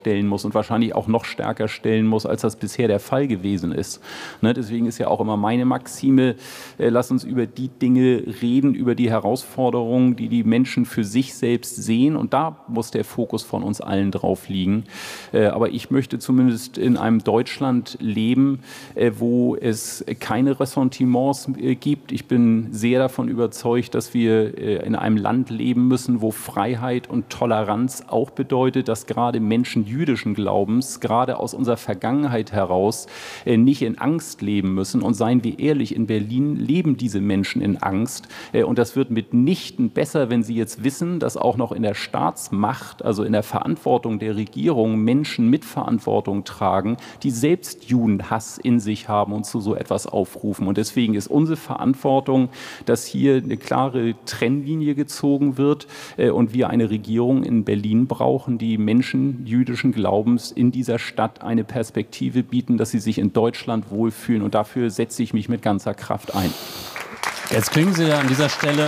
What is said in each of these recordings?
stellen muss und wahrscheinlich auch noch stärker stellen muss, als das bisher der Fall gewesen ist. Ne, deswegen ist ja auch immer meine Maxime, lass uns über die Dinge reden, über die Herausforderungen, die die Menschen für sich selbst sehen, und da muss der Fokus von uns allen drauf liegen. Aber ich möchte zumindest in einem Deutschland leben, wo es keine Ressentiments gibt. Ich bin sehr davon überzeugt, dass wir in einem Land leben müssen, wo Freiheit und Toleranz auch bedeutet, dass gerade Menschen jüdischen Glaubens, gerade aus unserer Vergangenheit heraus, nicht in Angst leben müssen. Und seien wir ehrlich, in Berlin leben diese Menschen in Angst. Und das wird mitnichten besser, wenn sie jetzt wissen, dass auch noch in der Staatsmacht, also in der Verantwortung der Regierung, Menschen Mitverantwortung tragen, die selbst Judenhass in sich haben und zu so etwas aufrufen. Und deswegen ist unsere Verantwortung, dass hier eine klare Trennlinie gezogen wird und wir eine Regierung in Berlin brauchen, die Menschen jüdischen Glaubens in dieser Stadt eine Perspektive bieten, dass sie sich in Deutschland wohlfühlen. Und dafür setze ich mich mit ganzer Kraft ein. Jetzt klingen Sie ja an dieser Stelle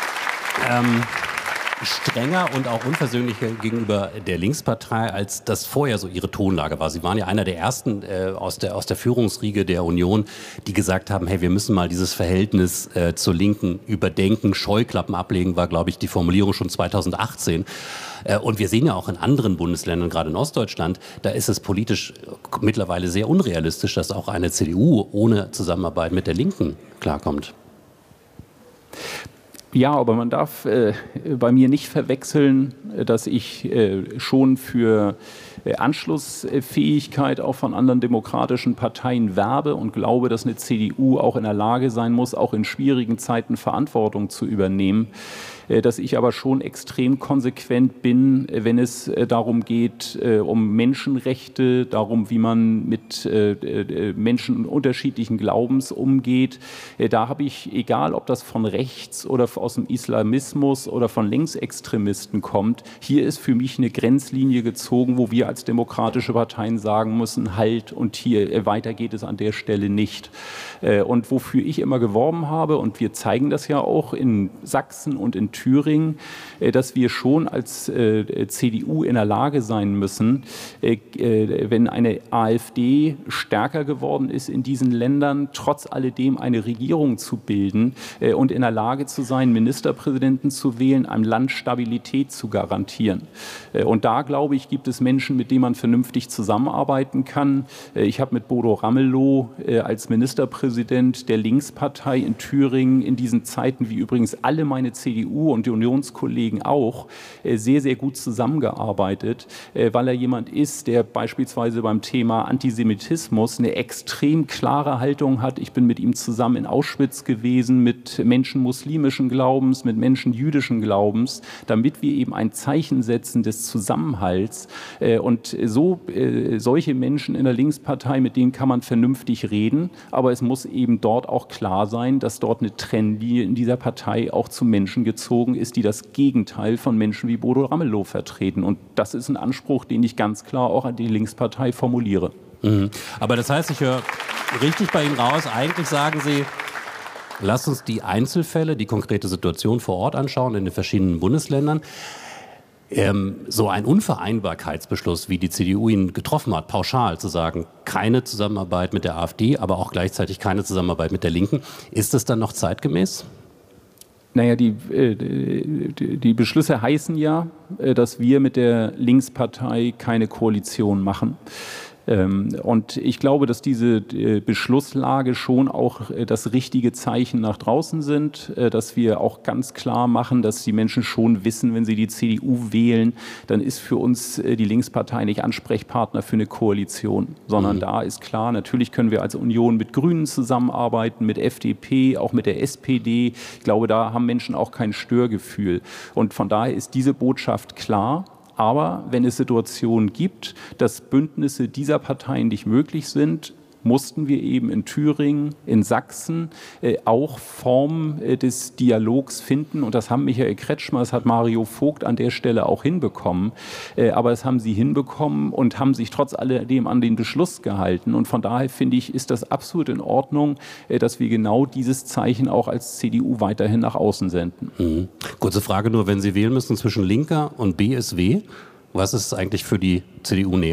strenger und auch unversöhnlicher gegenüber der Linkspartei, als das vorher so Ihre Tonlage war. Sie waren ja einer der ersten aus der Führungsriege der Union, die gesagt haben, hey, wir müssen mal dieses Verhältnis zur Linken überdenken, Scheuklappen ablegen, war, glaube ich, die Formulierung schon 2018. Und wir sehen ja auch in anderen Bundesländern, gerade in Ostdeutschland, da ist es politisch mittlerweile sehr unrealistisch, dass auch eine CDU ohne Zusammenarbeit mit der Linken klarkommt. Ja, aber man darf bei mir nicht verwechseln, dass ich schon für Anschlussfähigkeit auch von anderen demokratischen Parteien werbe und glaube, dass eine CDU auch in der Lage sein muss, auch in schwierigen Zeiten Verantwortung zu übernehmen. Dass ich aber schon extrem konsequent bin, wenn es darum geht, um Menschenrechte, darum, wie man mit Menschen unterschiedlichen Glaubens umgeht. Da habe ich, egal ob das von rechts oder aus dem Islamismus oder von Linksextremisten kommt, hier ist für mich eine Grenzlinie gezogen, wo wir als demokratische Parteien sagen müssen, halt, und hier weiter geht es an der Stelle nicht. Und wofür ich immer geworben habe, und wir zeigen das ja auch in Sachsen und in Thüringen, dass wir schon als CDU in der Lage sein müssen, wenn eine AfD stärker geworden ist in diesen Ländern, trotz alledem eine Regierung zu bilden und in der Lage zu sein, Ministerpräsidenten zu wählen, einem Land Stabilität zu garantieren. Und da, glaube ich, gibt es Menschen, mit denen man vernünftig zusammenarbeiten kann. Ich habe mit Bodo Ramelow als Ministerpräsident der Linkspartei in Thüringen in diesen Zeiten, wie übrigens alle meine CDU und die Unionskollegen auch, sehr, sehr gut zusammengearbeitet, weil er jemand ist, der beispielsweise beim Thema Antisemitismus eine extrem klare Haltung hat. Ich bin mit ihm zusammen in Auschwitz gewesen, mit Menschen muslimischen Glaubens, mit Menschen jüdischen Glaubens, damit wir eben ein Zeichen setzen des Zusammenhalts. Und solche Menschen in der Linkspartei, mit denen kann man vernünftig reden, aber es muss eben dort auch klar sein, dass dort eine Trennlinie in dieser Partei auch zu Menschen gezogen ist, die das Gegenteil von Menschen wie Bodo Ramelow vertreten. Und das ist ein Anspruch, den ich ganz klar auch an die Linkspartei formuliere. Mhm. Aber das heißt, ich höre richtig bei Ihnen raus, eigentlich sagen Sie, lasst uns die Einzelfälle, die konkrete Situation vor Ort anschauen in den verschiedenen Bundesländern. So ein Unvereinbarkeitsbeschluss, wie die CDU ihn getroffen hat, pauschal zu sagen, keine Zusammenarbeit mit der AfD, aber auch gleichzeitig keine Zusammenarbeit mit der Linken, ist das dann noch zeitgemäß? Naja, die Beschlüsse heißen ja, dass wir mit der Linkspartei keine Koalition machen. Und ich glaube, dass diese Beschlusslage schon auch das richtige Zeichen nach draußen sind, dass wir auch ganz klar machen, dass die Menschen schon wissen, wenn sie die CDU wählen, dann ist für uns die Linkspartei nicht Ansprechpartner für eine Koalition, sondern da ist klar, natürlich können wir als Union mit Grünen zusammenarbeiten, mit FDP, auch mit der SPD. Ich glaube, da haben Menschen auch kein Störgefühl. Und von daher ist diese Botschaft klar. Aber wenn es Situationen gibt, dass Bündnisse dieser Parteien nicht möglich sind, mussten wir eben in Thüringen, in Sachsen auch Formen des Dialogs finden. Und das haben Michael Kretschmer, das hat Mario Vogt an der Stelle auch hinbekommen. Aber das haben sie hinbekommen und haben sich trotz alledem an den Beschluss gehalten. Und von daher finde ich, ist das absolut in Ordnung, dass wir genau dieses Zeichen auch als CDU weiterhin nach außen senden. Mhm. Kurze Frage nur, wenn Sie wählen müssen zwischen Linker und BSW, Was ist eigentlich für die CDU näher?